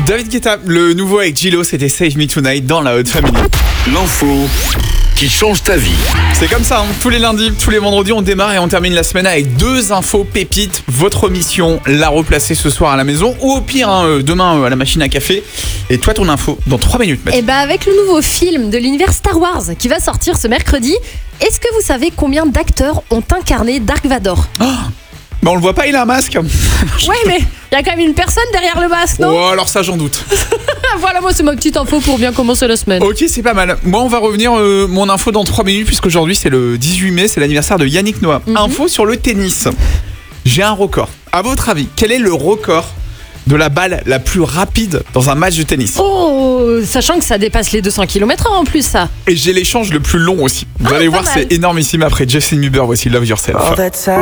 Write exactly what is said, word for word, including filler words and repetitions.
David Guetta, le nouveau avec J-Lo, c'était Save Me Tonight dans la Haute Family. L'info qui change ta vie. C'est comme ça, hein. Tous les lundis, tous les vendredis, on démarre et on termine la semaine avec deux infos pépites. Votre mission, la replacer ce soir à la maison ou au pire, hein, demain à la machine à café. Et toi, ton info, dans trois minutes. Et bah avec le nouveau film de l'univers Star Wars qui va sortir ce mercredi, est-ce que vous savez combien d'acteurs ont incarné Dark Vador ? Oh, bah on le voit pas, il a un masque. Ouais, mais il y a quand même une personne derrière le masque, non ? Oh, alors ça, j'en doute. Voilà, moi c'est ma petite info pour bien commencer la semaine. Ok, c'est pas mal. Moi, on va revenir, euh, mon info dans trois minutes, puisqu'aujourd'hui, c'est le dix-huit mai, c'est l'anniversaire de Yannick Noah. Mm-hmm. Info sur le tennis. J'ai un record. À votre avis, quel est le record de la balle la plus rapide dans un match de tennis? Oh, sachant que ça dépasse les deux cents kilomètres heure en plus, ça. Et j'ai l'échange le plus long aussi. Vous Ah, allez voir, mal. c'est énormissime. Après Justin Bieber, voici Love Yourself.